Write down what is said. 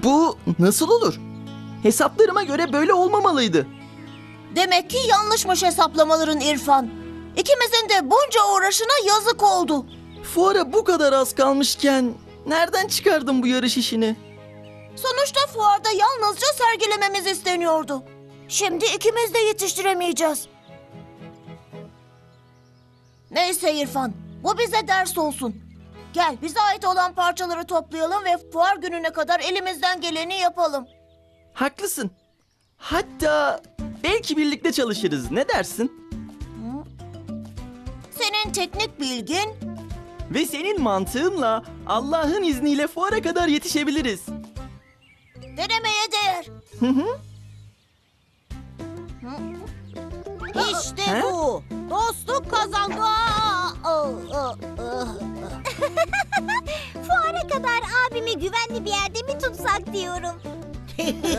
Bu nasıl olur? Hesaplarıma göre böyle olmamalıydı. Demek ki yanlışmış hesaplamaların İrfan. İkimizin de bunca uğraşına yazık oldu. Fuara bu kadar az kalmışken nereden çıkardın bu yarış işini? Sonuçta fuarda yalnızca sergilememiz isteniyordu. Şimdi ikimiz de yetiştiremeyeceğiz. Neyse İrfan, bu bize ders olsun. Gel, bize ait olan parçaları toplayalım ve fuar gününe kadar elimizden geleni yapalım. Haklısın. Hatta belki birlikte çalışırız. Ne dersin? Senin teknik bilgin, Ve senin mantığınla Allah'ın izniyle fuara kadar yetişebiliriz. denemeye değer. Hı hı. İşte He? bu. Dostluk kazandı. Fuara kadar abimi güvenli bir yerde mi tutsak diyorum.